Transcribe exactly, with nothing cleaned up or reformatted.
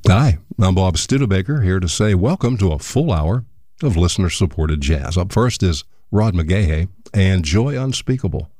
Hi, I'm Bob Studebaker, here to say welcome to a full hour of listener-supported jazz. Up first is Rod McGahey and Joy Unspeakable.